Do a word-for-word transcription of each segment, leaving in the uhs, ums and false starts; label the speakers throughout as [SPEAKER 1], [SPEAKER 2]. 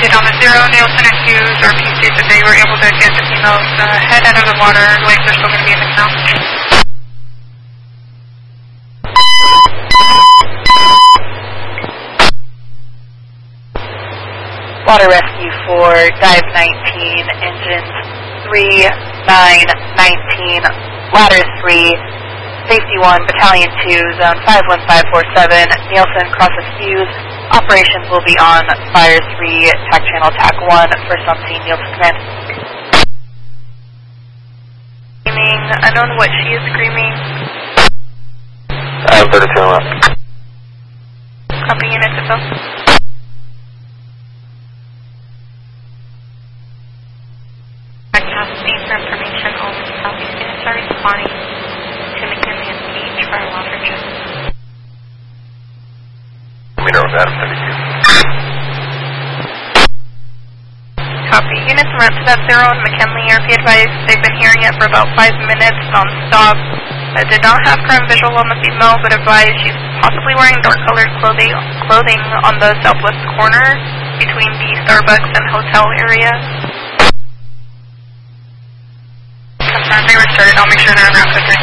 [SPEAKER 1] Taxi down to zero, Nielsen and Hughes, R P C said they were able to get the females uh, head out of the water, legs are still going to be in the canal.
[SPEAKER 2] Water rescue for dive nineteen, engines three, nine, nineteen, ladder three, safety one, battalion two, zone five one five four seven, Nielsen crosses Hughes. Operations will be on fire three, tack channel tack one, first on scene, Nielsen command.
[SPEAKER 1] Screaming, unknown what she is screaming.
[SPEAKER 3] I have thirty-two left.
[SPEAKER 1] Copy units itself. Broadcasting for information only. Southeast units are responding to McKinley and Gage for a water check.
[SPEAKER 3] Meter with Adam thirty-two.
[SPEAKER 1] Copy. Units mounted at zero and McKinley are be advised they've been hearing it for about five minutes non-stop. I did not have current visual on the female, but advised she's possibly wearing dark-colored clothing clothing on the southwest corner between the Starbucks and hotel area. Confirm they were started. I'll make sure they're on route quickly.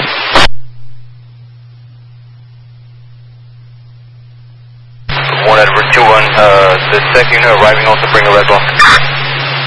[SPEAKER 3] One Edward two one, uh, the second unit arriving also bring a red ball.